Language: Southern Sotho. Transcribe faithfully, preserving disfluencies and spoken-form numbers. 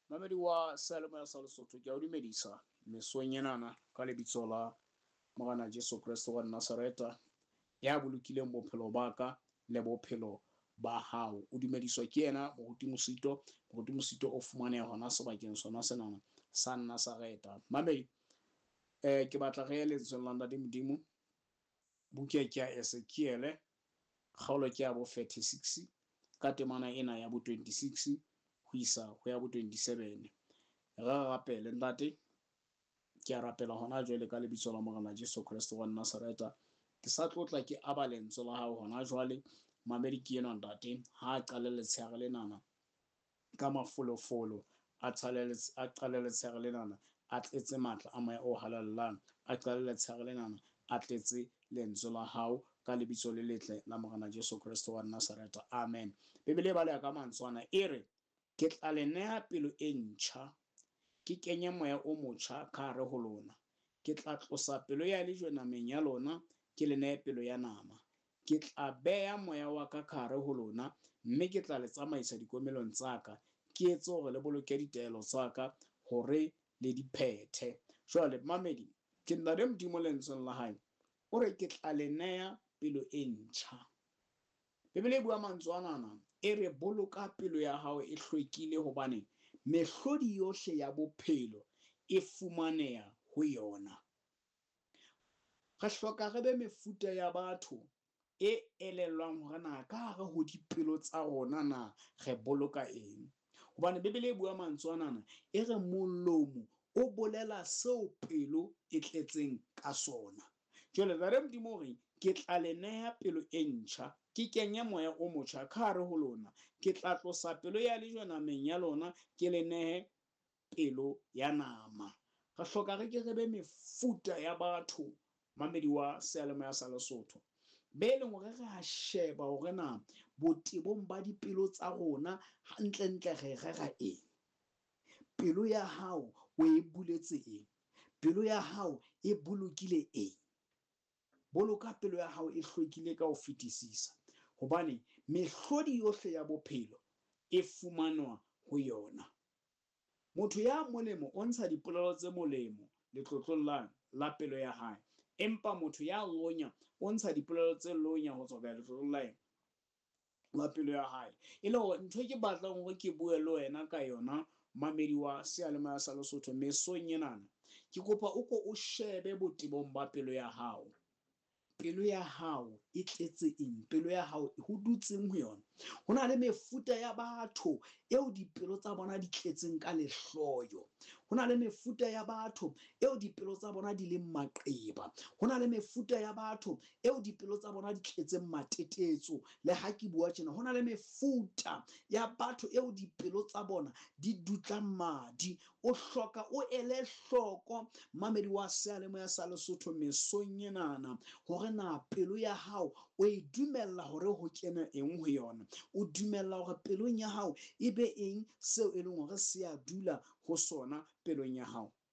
Mamedi wa Salmo ya Salesotho ke a o dumedisa mesong enana ka lebitso la Morena Jesu Kriste wa Nazareta ya bolokileng bophelo ba ka le bophelo ba hao. O dumediswa ke yena moruti mosito moruti mosito o fumaneha hona sebakeng sona senana sa Nazareta. Mamedi eh ke batla re ele tswellang la dimodimo buke ke ya Ezekiel kgaolo ke ya bo thirty-six ka temana ena ya bo twenty-six ho isa ho ya bo twenty-seven. Re rapele ntate ke a rapela hona jwale ka lebitso la Morena Jesu Kriste wa Nazareta ke sa tlotla ke aba lentswe la hao hona jwale. Mamedi ke ena ntate ha a qale letshehare lenana ka mafolofolo a tshale a qale letshehare lenana a tletse matla a moya o halallang a qale letshehare lenana a tletse lentswe la hao ka lebitso le letle la Morena Jesu Kriste wa Nazareta. Amen. Bibele ba le ka mantswana e re ke tla le neha pelo e ntjha ke kenye moya o motjha ka hare ho lona. Ke tla tlosa pelo ya lejwe nameng ya lona ke le nehe pelo ya nama. Ke tla beha moya wa ka ka hare ho lona mme ke tla le tsamaisa dikomelong tsa ka ke etse hore le boloke ditaelo tsa ka hore le diphethe. Jwale mamedi ke nna le modimo lentsweng la hae o re ke tla le neha pelo e ntjha. Bibele e bua mantswe anana e re boloka pelo ya hao e hlwekile hobane mehlodi yohle ya bophelo e fumaneha ho yona. Re hloka re be mefuta ya batho e elellwang hore na ka hare ho dipelo tsa rona na re boloka eng. Hobane Bibele e bua mantswe anana e re molomo o bolela seo pelo e tletseng ka sona. Jwale re modimo re ke tla le neha pelo e ntjha ke kenye moya o motjha ka hare ho lona. Ke tla tlosa pelo ya lejwe nameng ya lona ke le nehe pelo ya nama. Re hloka re ke re be mefuta ya batho mamedi wa Salmo ya Salesotho be leng hore re a sheba hore na botebong ba dipelo tsa rona hantle ntle re rera eng. Pelo ya hao o e buletse eng? Pelo ya hao e bolokile eng? Boloka pelo ya hao e hlwekile ka ho fetisisa hobane mehlodi yohle ya bophelo e fumanwa ho yona. Motho ya molemo o ntsha dipolelo tse molemo letlotlong la pelo ya hae, empa motho ya lonya o ntsha dipolelo tse lonya ho tswa ka letlotlong la pelo ya hae. E le hore ntho ke batlang hore ke bue le wena ka yona mamedi wa Salmo ya Salesotho mesong enana ke kopa o ko o shebe botebong ba pelo ya hao. Pelo ya hao e tletse eng? Pelo ya hao ho dutseng ho yona. Ho na le mefuta ya batho eo dipelo tsa bona di tletseng ka lehloyo. Ho na le mefuta ya batho eo dipelo tsa bona di leng maqeba. Ho na le mefuta ya batho eo dipelo tsa bona di tletseng matetetso. Le ha ke bua tjena ho na le mefuta ya batho eo dipelo tsa bona di dutlang madi. O hloka o ele hloko mamedi wa Salmo ya Salesotho mesong enana hore na pelo ya hao o e dumella hore ho kena eng ho yona. O dumella hore pelong ya hao e be eng seo e leng hore se a dula ho sona pelong ya hao.